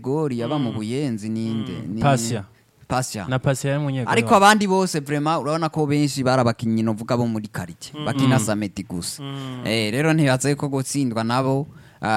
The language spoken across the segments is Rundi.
umunyegori yaba mu Buyenzi ninde ni Pasha na Pasha yari umunyegori ariko abandi bose vraiment urabona ko benshi barabakinyi novuga bo muri quartier bakina samedi gusa rero ntibaza ko gutsindwa nabo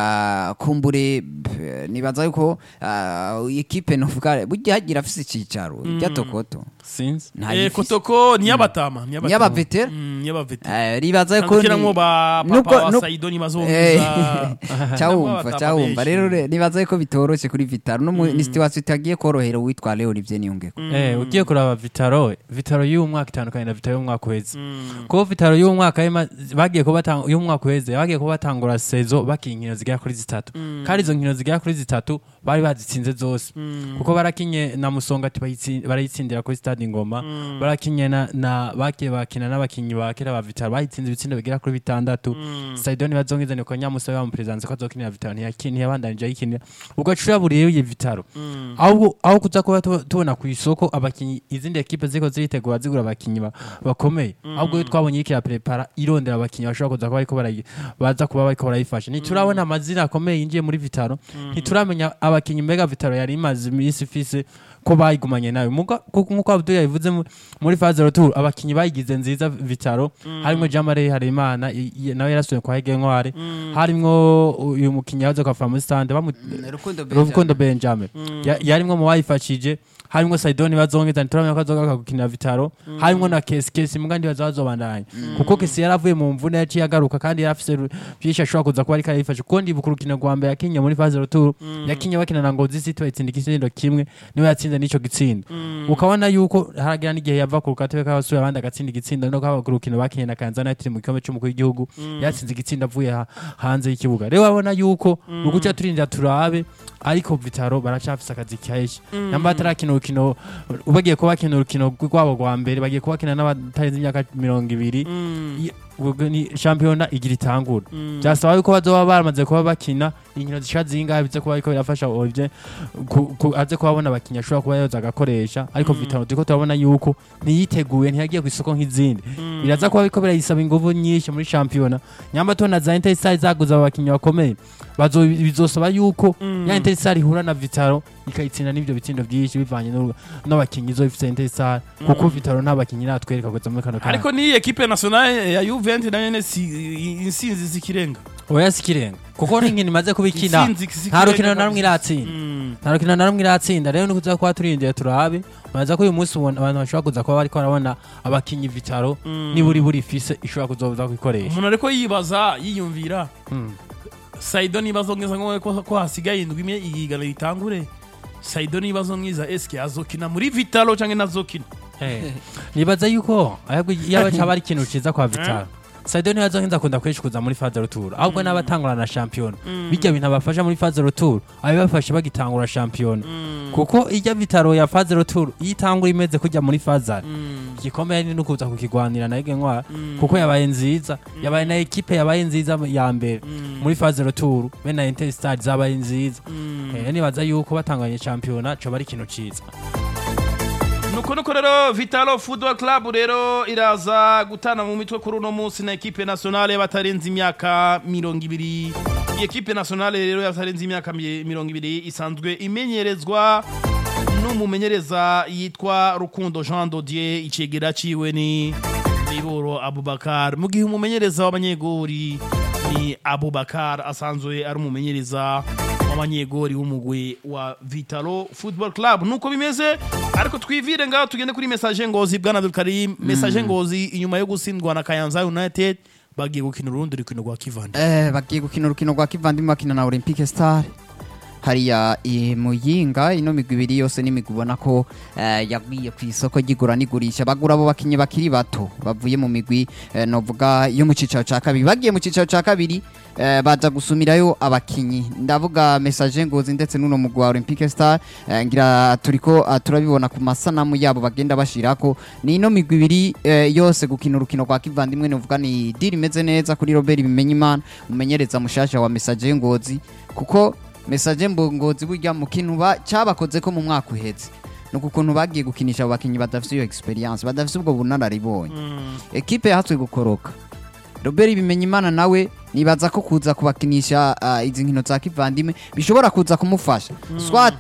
kumbure nibaza yuko equipe novuga burya hagira afise icicaro rya Tokoto sinzi Kotoko niyabatama niyabavetera ribaza yuko kiramo ba papa wa Saidoni bazonguza cyawumva rero nibaza yuko bitoroshe kuri Vitaro no ni situation itagiye korohera witwa Leo Olivier Niyongeko ugiye kuraba Vitaro y'uyu mwaka itandukanye na Vitaro y'umwaka uheze ko Vitaro y'uyu mwaka bagiye ko batanga y'uyu mwaka uheze bagiye ko batangura saison bakinkino zigera kuri zitatu kandi izo nkino zigera kuri zitatu bari bazitsinze zose kuko barakinye na Musonga barayitsindira kuri stade Ngoma barakinye na bakiye bakina n'abakinyi bakera ba Vitaro bayitsinze ibitsindo bigera kuri bitandatu Saidoni bazongezane ko Nyamusa ya mu presidence ko azokinira Vitaro ntiyakiniye abandanije yikinira ubwo cura buriye Vitaro aho kuza kuba tubona ku isoko abakinyi izindi equipe ziko ziritegura zigura abakinyi bakomeye ahubwo twabonye yikira prepara irondera abakinyi bashobora kuza kuba ariko baza kuba bariko barayifasha ntiturabona amazina akomeye yinjiye muri Vitaro ntituramenya abakinyi mega Vitaro yari imaze imisi ifise ko bayigumanye nayo nkuko Abdul yabivuze muri phase retour abakinyi bayigize nziza Vitaro harimo Jamare Harimana nawe yarasuye kwa Hege Nkware harimo uyu mukinyi yazo kwa Family Stand Rukundo Benjamin yarimwe mu bayifashije harimo Saidoni bazongeza nturamenya ko azoga gukina Vitaro harimo na Kesi mugandi bazobandanya kuko Kesi yaravuye mu mvune yaciye agaruka kandi yarafise byisha ashobora kuza kuba ariko yifashe kundi bukurukina Rwanda yakinye muri phase retour yakinye bakina na Ngozi City bayitsinda igitsindo kimwe niwe yatsinze nico gitsindo ukabona yuko haragira n'igihe yava ku rukatebe k'abasuye abandi agatsinda igitsindo no kabakurukina bakinye na Kanzana United mu gikombe cy'umukuru w'igihugu yatsinze igitsindo avuye hanze y'ikibuga rero babona yuko uguca turindira turabe ariko Vitaro baracafise akazi kenshi namba atarakina urukino ubagiye kuba bakina urukino rwabo rwa mbere bagiye kuba bakina n'abatarenze imyaka 20 ni championa igira itangura byasaba yuko bazoba baramaze kuba bakina inkino zisha zingahe bize kuba ariko birafasha Olivier aze kubabona abakinya ashobora kuba yoza agakoresha ariko Vitaro diko turabona yuko ntiyiteguye ntiyagiye ku isoko nk'izindi biraza kuba ariko birayisaba ingufu nyinshi muri championa nyamba tona za Interstar zaguza abakinya bakomeye bizosaba yuko ya Interstar ihura na Vitaro ikayitsinda n'ibyo bitsindo byinshi bivanye n'abakinyi zo ifite Interstar kuko Vitaro nta bakinyi natwereka kuza muri kano ariko ni equipe nationale ya Juventus nayo insinzi zikirenga oya sikirenga kuko n'inkino imaze kubikina nta rukino na rumwe iratsinda rero nukuza kuba turindire turabe baza ko uyu munsi abantu bashobora kuza kuba bariko barabona abakinyi Vitaro niburi ifise ishobora kuzoza kwikoresha umuntu ariko yibaza yiyumvira Saidoni bazongeza ngo ko hasigaye indwi imwe igigana itangure Saidoni bazongiza eske azokina muri Vitaro canke nazokina nibaza yuko yaba cyaba ari ikintu ciza kwa Vitaro Saidoni yazongiza kunda kwishikuza muri phase retour ahubwo n'abatangura na champion bijya bintu abafasha muri phase retour abibafashe bagitangura champion kuko ijya Vitaro ya phase retour yitangura imeze kujya muri phase igikomeye ni nukuza kukigwanira na Hege Nkware kuko yabaye nziza yabaye na equipe yabaye nziza ya mbere muri phase retour be na Interstar zabaye nziza nibaza yuko batanganye champion cyo bari kintu ciza nuko rero Vitaro Football Club rero iraza gutana mu mitwe kuri uno munsi na equipe nationale batarenze imyaka 20 equipe nationale rero yatarenze imyaka 20 isanzwe imenyerezwa n'umumenyereza yitwa Rukundo Jean Dodier icegera ciwe ni Liboro Abubakar mu gihe umumenyereza w'abanyegori ni Abubakar asanzwe ari umumenyereza w'abanyegori w'umugwi wa Vitaro Football Club nuko bimeze ariko twivire ngaho tugende kuri message Ngozi bwana Abdul Karim message Ngozi inyuma yo gutsindwa na Kayanza United bagiye gukina urundi rukino rwa Kivandimwe bagiye gukina urukino rwa Kivandimwe bakina na Olympique Star hariya Muyinga ino migwi ibiri yose n'imigwi ubona ko yagiye ku isoko ry'igura n'igurisha bagura abo bakinyi bakiri bato bavuye mu migwi novuga yo mu cicaro ca kabiri bagiye mu cicaro ca kabiri baza gusumirayo abakinyi ndavuga message Ngozi ndetse n'uno mugwi wa Olympique Star ngira turiko turabibona ku masanamu yabo bagenda bashirako ni ino migwi ibiri yose gukina urukino rwa Kivandimwe novuga ni deal imeze neza kuri Robert Bimenyimana umenyereza mushasha wa message Ngozi kuko message Ngozi burya mu kintu cyabakoze ko mu mwaka uheze nuko ukuntu bagiye gukinisha abakinyi badafite iyo experience badafite ubwo bunararibonye equipe yahatswe gukoroka Robert Bimenyimana nawe nibaza ko kuza kubakinisha izi nkino za Kivandimwe bishobora kuza kumufasha